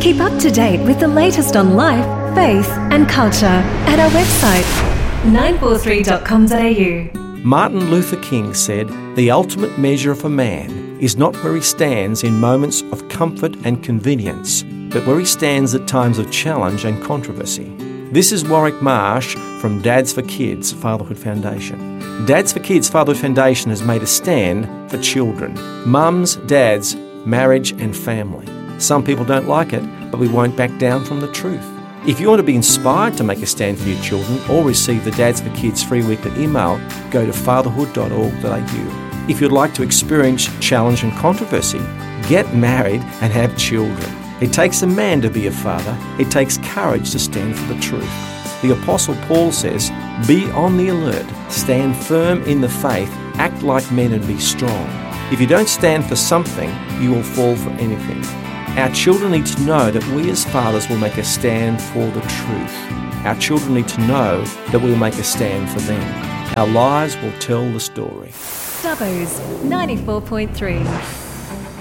Keep up to date with the latest on life, faith and culture at our website 943.com.au. Martin Luther King said, "The ultimate measure of a man is not where he stands in moments of comfort and convenience, but where he stands at times of challenge and controversy." This is Warwick Marsh from Dads for Kids Fatherhood Foundation. Dads for Kids Fatherhood Foundation has made a stand for children, mums, dads, marriage and family. Some people don't like it, but we won't back down from the truth. If you want to be inspired to make a stand for your children or receive the Dads for Kids free weekly email, go to fatherhood.org.au. If you'd like to experience challenge and controversy, get married and have children. It takes a man to be a father. It takes courage to stand for the truth. The Apostle Paul says, "Be on the alert, stand firm in the faith, act like men and be strong." If you don't stand for something, you will fall for anything. Our children need to know that we as fathers will make a stand for the truth. Our children need to know that we will make a stand for them. Our lives will tell the story. Dubbo's 94.3.